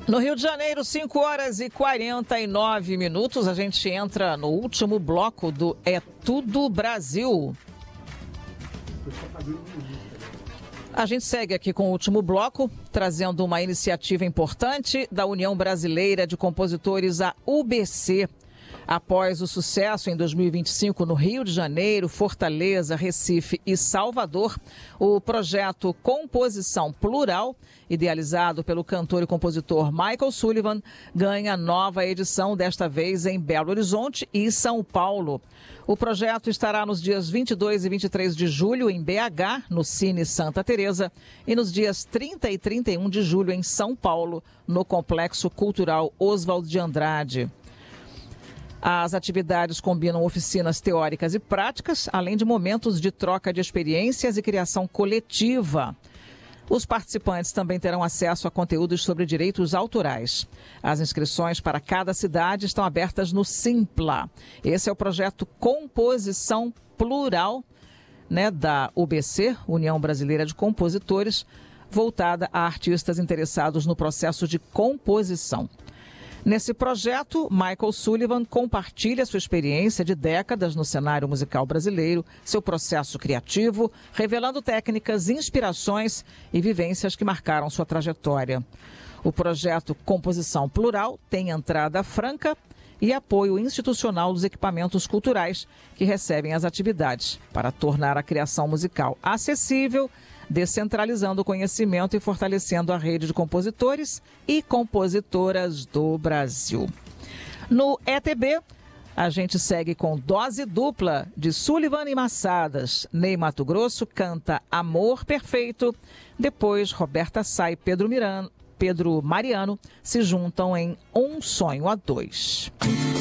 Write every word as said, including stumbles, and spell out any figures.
No Rio de Janeiro, cinco horas e quarenta e nove minutos, a gente entra no último bloco do É Tudo Brasil. A gente segue aqui com o último bloco, trazendo uma iniciativa importante da União Brasileira de Compositores, a U B C. Após o sucesso em dois mil e vinte e cinco no Rio de Janeiro, Fortaleza, Recife e Salvador, o projeto Composição Plural, idealizado pelo cantor e compositor Michael Sullivan, ganha nova edição, desta vez em Belo Horizonte e São Paulo. O projeto estará nos dias vinte e dois e vinte e três de julho em B H, no Cine Santa Teresa, e nos dias trinta e trinta e um de julho em São Paulo, no Complexo Cultural Oswald de Andrade. As atividades combinam oficinas teóricas e práticas, além de momentos de troca de experiências e criação coletiva. Os participantes também terão acesso a conteúdos sobre direitos autorais. As inscrições para cada cidade estão abertas no Simpla. Esse é o projeto Composição Plural, né, da U B C, União Brasileira de Compositores, voltada a artistas interessados no processo de composição. Nesse projeto, Michael Sullivan compartilha sua experiência de décadas no cenário musical brasileiro, seu processo criativo, revelando técnicas, inspirações e vivências que marcaram sua trajetória. O projeto Composição Plural tem entrada franca e apoio institucional dos equipamentos culturais que recebem as atividades, para tornar a criação musical acessível, descentralizando o conhecimento e fortalecendo a rede de compositores e compositoras do Brasil. No E T B, a gente segue com dose dupla de Sullivan e Massadas. Ney Matogrosso canta Amor Perfeito. Depois, Roberta Sá e Pedro, Mirano, Pedro Mariano se juntam em Um Sonho a Dois.